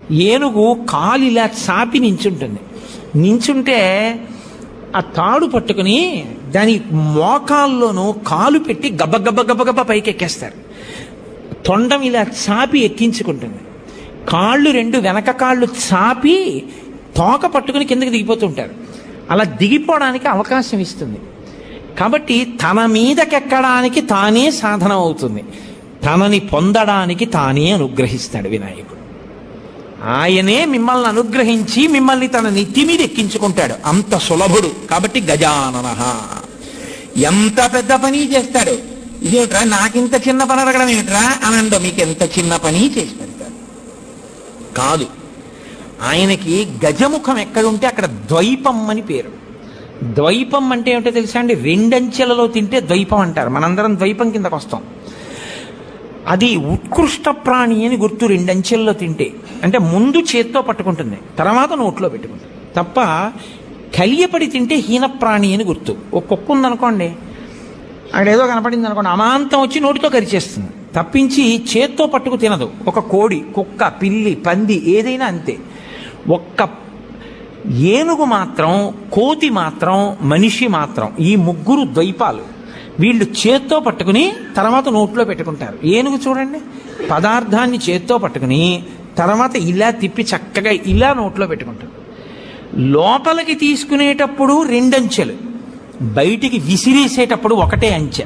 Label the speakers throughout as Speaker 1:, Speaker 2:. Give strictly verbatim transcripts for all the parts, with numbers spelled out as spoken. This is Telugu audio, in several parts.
Speaker 1: ఏనుగు కాలు ఇలా చాపి నించుంటుంది. నించుంటే ఆ తాడు పట్టుకుని దాని మోకాల్లోనూ కాలు పెట్టి గబ్బ గబ్బ గబ్బ గబ్బ పైకి ఎక్కేస్తారు. తొండం ఇలా చాపి ఎక్కించుకుంటుంది. కాళ్ళు రెండు వెనక కాళ్ళు చాపి తోక పట్టుకుని కిందకి దిగిపోతుంటారు. అలా దిగిపోవడానికి అవకాశం ఇస్తుంది. కాబట్టి తన మీదకెక్కడానికి తానే సాధన అవుతుంది. తనని పొందడానికి తానే అనుగ్రహిస్తాడు వినాయకుడు. ఆయనే మిమ్మల్ని అనుగ్రహించి మిమ్మల్ని తన నెత్తి మీద ఎక్కించుకుంటాడు. అంత సులభుడు. కాబట్టి గజానన ఎంత పెద్ద పని చేస్తాడు. ఇదేమిట్రా నాకింత చిన్న పని అడగడం ఏమిట్రా అనండో, మీకు ఎంత చిన్న పని చేసి పెడతాడు. కాదు, ఆయనకి గజముఖం ఎక్కడుంటే అక్కడ ద్వైపం అని పేరు. ద్వైపం అంటే ఏమిటో తెలుసా అండి? రెండంచెలలో తింటే ద్వైపం అంటారు. మనందరం ద్వైపం కిందకు వస్తాం. అది ఉత్కృష్ట ప్రాణి అని గుర్తు. రెండంచెల్లో తింటే అంటే ముందు చేత్తో పట్టుకుంటుంది, తర్వాత నోట్లో పెట్టుకుంటుంది తప్ప కలియపడి తింటే హీన ప్రాణి అని గుర్తు. ఒక కుక్క ఉందనుకోండి, అక్కడ ఏదో కనపడింది అనుకోండి, అమాంతం వచ్చి నోటితో కరిచేస్తుంది తప్పించి చేత్తో పట్టుకు తినదు. ఒక కోడి, కుక్క, పిల్లి, పంది ఏదైనా అంతే. ఒక్క ఏనుగు మాత్రం, కోతి మాత్రం, మనిషి మాత్రం, ఈ ముగ్గురు ద్వైపాలు. వీళ్ళు చేత్తో పట్టుకుని తర్వాత నోట్లో పెట్టుకుంటారు. ఏనుగు చూడండి, పదార్థాన్ని చేత్తో పట్టుకుని తర్వాత ఇలా తిప్పి చక్కగా ఇలా నోట్లో పెట్టుకుంటారు. లోపలికి తీసుకునేటప్పుడు రెండంచెలు, బయటికి విసిరేసేటప్పుడు ఒకటే అంచె.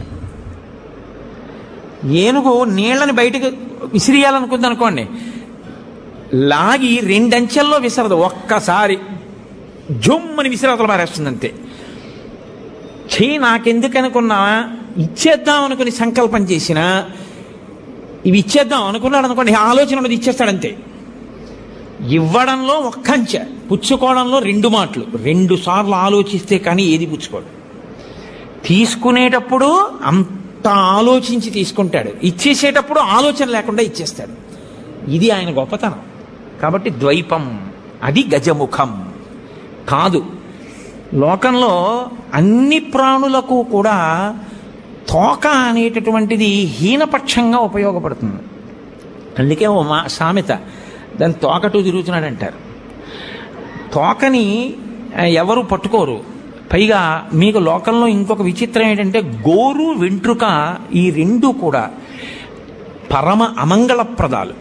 Speaker 1: ఏనుగు నీళ్ళని బయటకు విసిరేయాలనుకుంది అనుకోండి, లాగి రెండంచెల్లో విసరదు, ఒక్కసారి జుమ్మని విసిరవతల పారేస్తుంది అంతే. చే నాకెందుకు అనుకున్నా, ఇచ్చేద్దాం అనుకుని సంకల్పం చేసినా, ఇవి ఇచ్చేద్దాం అనుకున్నాడు అనుకోండి, ఆలోచన ఉన్నది ఇచ్చేస్తాడంతే. ఇవ్వడంలో ఒక్కంచె, పుచ్చుకోవడంలో రెండు మాటలు. రెండు సార్లు ఆలోచిస్తే కానీ ఏది పుచ్చుకోడు. తీసుకునేటప్పుడు అంత ఆలోచించి తీసుకుంటాడు, ఇచ్చేసేటప్పుడు ఆలోచన లేకుండా ఇచ్చేస్తాడు. ఇది ఆయన గొప్పతనం. కాబట్టి ద్వైపం, అది గజముఖం కాదు. లోకంలో అన్ని ప్రాణులకు కూడా తోక అనేటటువంటిది హీనపక్షంగా ఉపయోగపడుతుంది. అందుకే ఓ మా సామెత, దాని తోకటూ తిరుగుతున్నాడు అంటారు. తోకని ఎవరు పట్టుకోరు. పైగా మీకు లోకంలో ఇంకొక విచిత్రం ఏంటంటే, గోరు వెంట్రుక ఈ రెండు కూడా పరమ అమంగళప్రదాలు.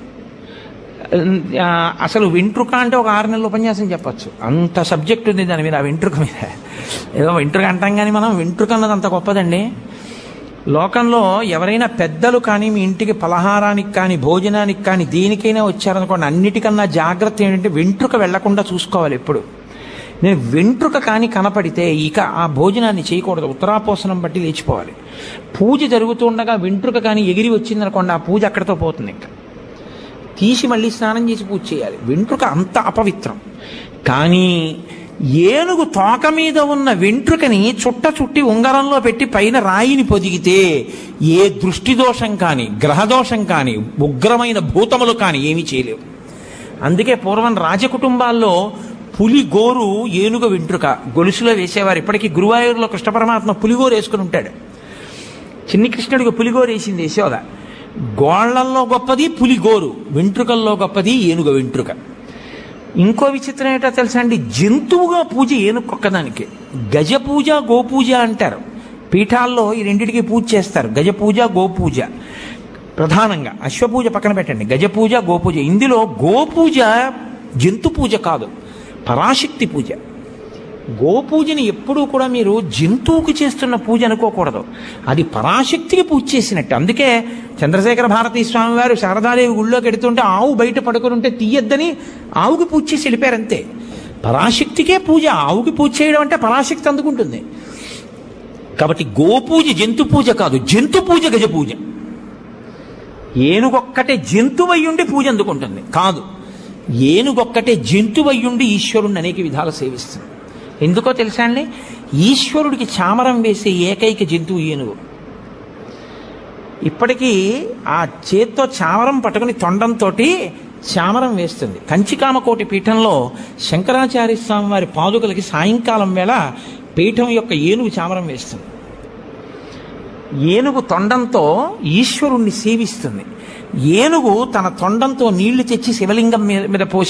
Speaker 1: అసలు వెంట్రుక అంటే ఒక ఆరు నెలల ఉపన్యాసం చెప్పచ్చు, అంత సబ్జెక్ట్ ఉంది దాని మీద. ఆ వెంట్రుక మీద ఏదో వెంట్రుక అంటాం కానీ మనం వెంట్రుక అన్నది అంత గొప్పదండి. లోకంలో ఎవరైనా పెద్దలు కానీ మీ ఇంటికి పలహారానికి కానీ భోజనానికి కానీ దేనికైనా వచ్చారనుకోండి, అన్నిటికన్నా జాగ్రత్త ఏంటంటే వెంట్రుక వెళ్లకుండా చూసుకోవాలి ఎప్పుడు. నేను వెంట్రుక కానీ కనపడితే ఇక ఆ భోజనాన్ని చేయకూడదు, ఉత్తరాపోసనం బట్టి లేచిపోవాలి. పూజ జరుగుతూ ఉండగా వెంట్రుక కానీ ఎగిరి వచ్చిందనుకోండి, ఆ పూజ అక్కడితో పోతుంది. ఇంకా తీసి మళ్ళీ స్నానం చేసి పూజ చేయాలి. వెంట్రుక అంత అపవిత్రం. కానీ ఏనుగు తోక మీద ఉన్న వెంట్రుకని చుట్ట చుట్టి ఉంగరంలో పెట్టి పైన రాయిని పొదిగితే ఏ దృష్టి దోషం కానీ గ్రహదోషం కానీ ఉగ్రమైన భూతములు కానీ ఏమీ చేయలేవు. అందుకే పూర్వం రాజకుటుంబాల్లో పులి గోరు ఏనుగ వెంట్రుక గొలుసులో వేసేవారు. ఇప్పటికీ గురువాయూరులో కృష్ణ పరమాత్మ పులిగోరు వేసుకుని ఉంటాడు. చిన్ని కృష్ణుడికి పులిగోరు వేసింది యశోద. గోళ్లల్లో గొప్పది పులిగోరు, వెంట్రుకల్లో గొప్పది ఏనుగ వెంట్రుక. ఇంకో విచిత్రం ఏంటో తెలుసా అండి, జంతువుగా పూజ ఏనుగు ఒక్కదానికి. గజ పూజ గోపూజ అంటారు. పీఠాల్లో ఈ రెండింటికి పూజ చేస్తారు, గజ పూజ గోపూజ ప్రధానంగా. అశ్వపూజ పక్కన పెట్టండి, గజ పూజ గోపూజ. ఇందులో గోపూజ జంతు పూజ కాదు, పరాశక్తి పూజ. గోపూజని ఎప్పుడూ కూడా మీరు జంతువుకి చేస్తున్న పూజ అనుకోకూడదు, అది పరాశక్తికి పూజ చేసినట్టు. అందుకే చంద్రశేఖర భారతీ స్వామి వారు శారదాదేవి గుళ్ళోకి ఎడుతుంటే ఆవు బయట పడుకుని ఉంటే తీయద్దని ఆవుకి పూజ చేసి వెళ్ళిపోయారంతే. పరాశక్తికే పూజ, ఆవుకి పూజ చేయడం అంటే పరాశక్తి అందుకుంటుంది. కాబట్టి గోపూజ జంతు పూజ కాదు, జంతు పూజ గజ పూజ. ఏనుగొక్కటే జంతువయ్యుండి పూజ అందుకుంటుంది కాదు, ఏనుగొక్కటే జంతువయ్యుండి ఈశ్వరుణ్ణి అనేక విధాలు సేవిస్తుంది. ఎందుకో తెలుసా అండి, ఈశ్వరుడికి చామరం వేసే ఏకైక జంతువు ఏనుగు. ఇప్పటికీ ఆ చేత్తో చామరం పట్టుకుని తొండంతో చామరం వేస్తుంది. కంచికామకోటి పీఠంలో శంకరాచార్య స్వామి వారి పాదుకలకి సాయంకాలం వేళ పీఠం యొక్క ఏనుగు చామరం వేస్తుంది. ఏనుగు తొండంతో ఈశ్వరుణ్ణి సేవిస్తుంది. ఏనుగు తన తొండంతో నీళ్లు తెచ్చి శివలింగం మీద మీద పోసి